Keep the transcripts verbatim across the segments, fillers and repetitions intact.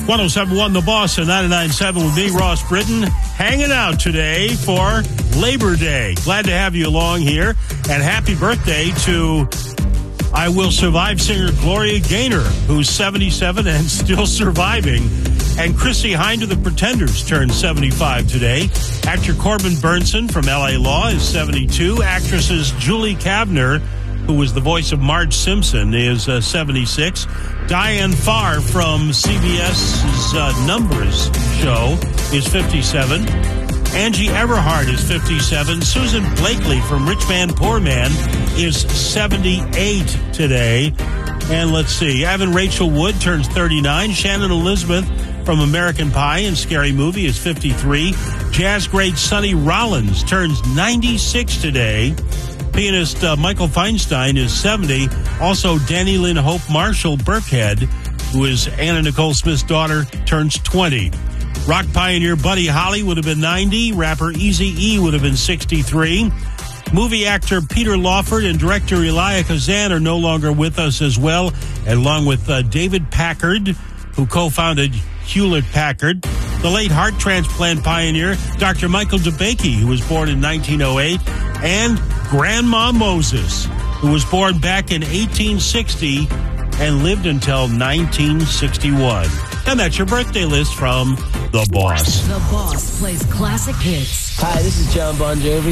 one oh seven point one The Boss and ninety-nine point seven with me, Ross Britton, hanging out today for Labor Day. Glad to have you along here. And happy birthday to I Will Survive singer Gloria Gaynor, who's seventy-seven and still surviving. And Chrissie Hynde of the Pretenders turned seventy-five today. Actor Corbin Burnson from L A Law is seventy-two. Actresses Julie Kavner, who was the voice of Marge Simpson, is uh, seventy-six. Diane Farr from C B S's uh, Numbers show is fifty-seven. Angie Everhart is fifty-seven. Susan Blakely from Rich Man, Poor Man is seventy-eight today. And let's see, Evan Rachel Wood turns thirty-nine. Shannon Elizabeth from American Pie and Scary Movie is fifty-three. Jazz great Sonny Rollins turns ninety-six today. Pianist uh, Michael Feinstein is seventy. Also, Danny Lynn Hope Marshall Burkhead, who is Anna Nicole Smith's daughter, turns twenty. Rock pioneer Buddy Holly would have been ninety. Rapper Eazy-E would have been sixty-three. Movie actor Peter Lawford and director Elia Kazan are no longer with us as well, along with uh, David Packard, who co-founded Hewlett-Packard. The late heart transplant pioneer Doctor Michael DeBakey, who was born in nineteen oh eight, and Grandma Moses, who was born back in eighteen sixty and lived until nineteen sixty-one. And that's your birthday list from The Boss. The Boss plays classic hits. Hi, this is John Bon Jovi.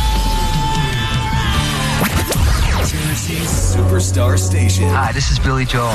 Jersey's Superstar Station. Hi, this is Billy Joel.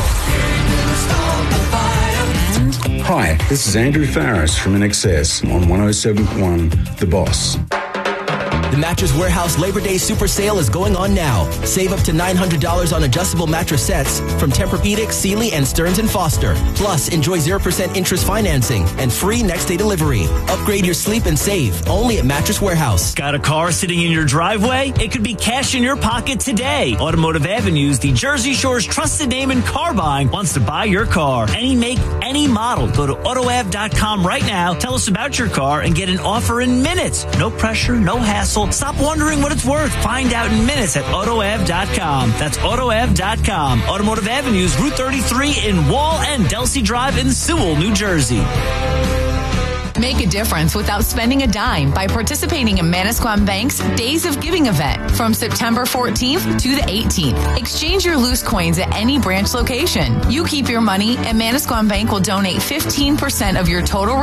And Hi, this is Andrew Farris from I N X S on one oh seven point one The Boss. The Mattress Warehouse Labor Day Super Sale is going on now. Save up to nine hundred dollars on adjustable mattress sets from Tempur-Pedic, Sealy, and Stearns and Foster. Plus, enjoy zero percent interest financing and free next-day delivery. Upgrade your sleep and save only at Mattress Warehouse. Got a car sitting in your driveway? It could be cash in your pocket today. Automotive Avenues, the Jersey Shore's trusted name in car buying, wants to buy your car. Any make, any model. Go to auto av dot com right now. Tell us about your car and get an offer in minutes. No pressure, no hassle. Stop wondering what it's worth. Find out in minutes at auto av dot com. That's auto av dot com. Automotive Avenues, Route thirty-three in Wall and Delsey Drive in Sewell, New Jersey. Make a difference without spending a dime by participating in Manasquan Bank's Days of Giving event from September fourteenth to the eighteenth. Exchange your loose coins at any branch location. You keep your money, and Manasquan Bank will donate fifteen percent of your total